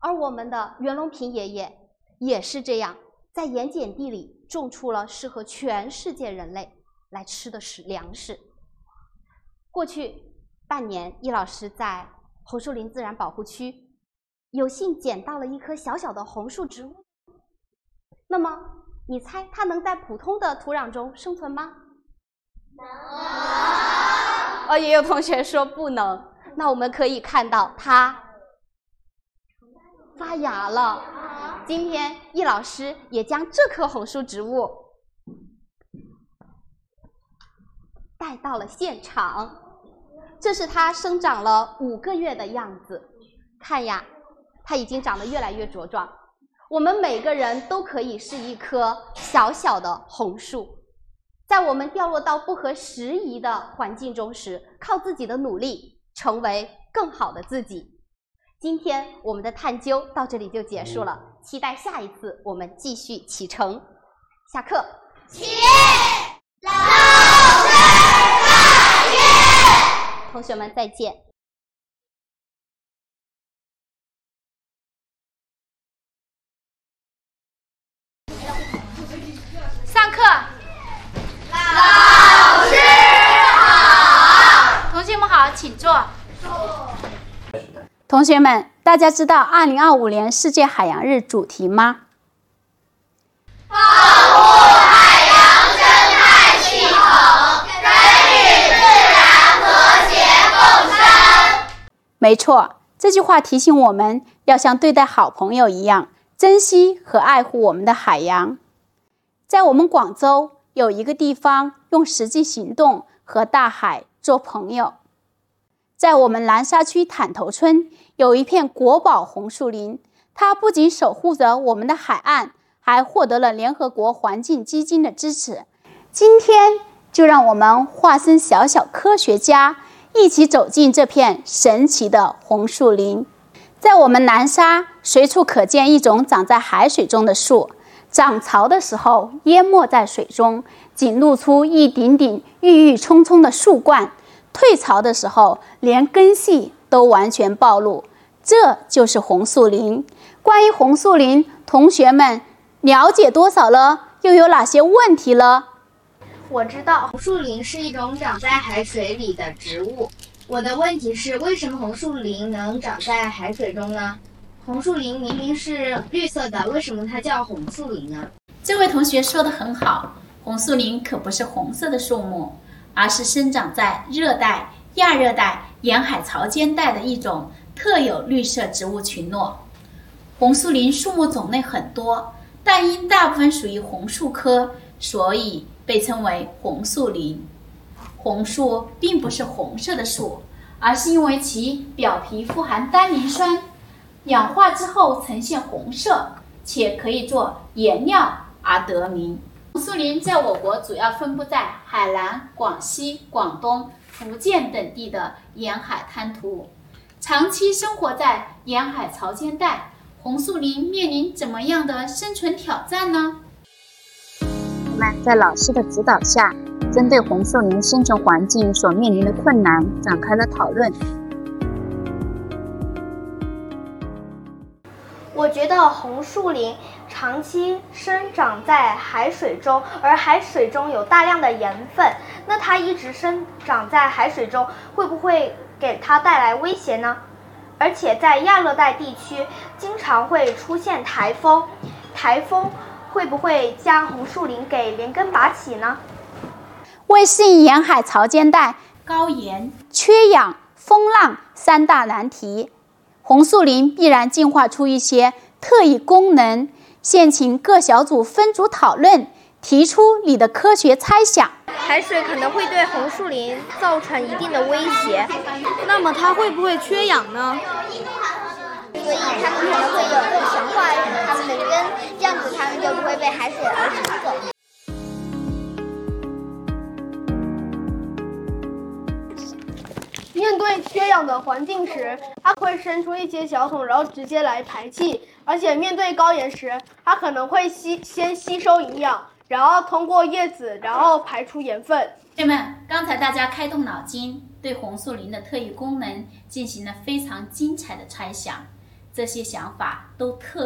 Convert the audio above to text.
而我们的袁隆平爷爷也是这样，在盐碱地里种出了适合全世界人类来吃的粮食。过去半年，易老师在红树林自然保护区有幸捡到了一棵小小的红树植物。那么你猜它能在普通的土壤中生存吗？能。也有同学说不能。那我们可以看到它发芽了。今天易老师也将这棵红树植物带到了现场。这是它生长了5个月的样子，看呀，它已经长得越来越茁壮。我们每个人都可以是一棵小小的红树，在我们掉落到不合时宜的环境中时，靠自己的努力成为更好的自己。今天我们的探究到这里就结束了，期待下一次我们继续启程。下课。起立，老师再见。同学们再见。 上课。老师好。同学们好，请坐。 同学们，大家知道2025年世界海洋日主题吗？ 保护海洋生态系统，人与自然和谐共生。 没错，这句话提醒我们要像对待好朋友一样，珍惜和爱护我们的海洋。在我们广州有一个地方用实际行动和大海做朋友。在我们南沙区坦头村有一片国宝红树林，它不仅守护着我们的海岸，还获得了联合国环境基金的支持。今天就让我们化身小小科学家，一起走进这片神奇的红树林。在我们南沙，随处可见一种长在海水中的树，涨潮的时候淹没在水中，仅露出一顶顶郁郁葱葱的树冠，退潮的时候连根系都完全暴露，这就是红树林。关于红树林，同学们了解多少了？又有哪些问题了？ 我知道红树林是一种长在海水里的植物。我的问题是，为什么红树林能长在海水中呢？红树林明明是绿色的，为什么它叫红树林呢？ 这位同学说得很好，红树林可不是红色的树木，而是生长在热带、亚热带、沿海潮间带的一种特有绿色植物群落。红树林树木种类很多，但因大部分属于红树科，所以被称为红树林。红树并不是红色的树，而是因为其表皮富含单宁酸，氧化之后呈现红色，且可以做颜料而得名。红树林在我国主要分布在海南、广西、广东、福建等地的沿海滩涂，长期生活在沿海潮间带。红树林面临怎么样的生存挑战呢？ 我们在老师的指导下，针对红树林生存环境所面临的困难展开了讨论。 我觉得红树林长期生长在海水中，而海水中有大量的盐分，那它一直生长在海水中，会不会给它带来威胁呢？而且在亚热带地区经常会出现台风，台风会不会将红树林给连根拔起呢？ 为适应沿海潮间带高盐、缺氧、风浪3大难题，红树林必然进化出一些特异功能。现请各小组分组讨论，提出你的科学猜想。 海水可能会对红树林造成一定的威胁， 那么它会不会缺氧呢？ 所以它们可能会有更强化它们的根，这样子它们就不会被海水而冲走。 面对缺氧的环境时，它会伸出一些小孔，然后直接来排气。而且面对高盐时，它可能会先吸收营养，然后通过叶子，然后排出盐分。 同学们，刚才大家开动脑筋，对红树林的特异功能进行了非常精彩的猜想。 这些想法都特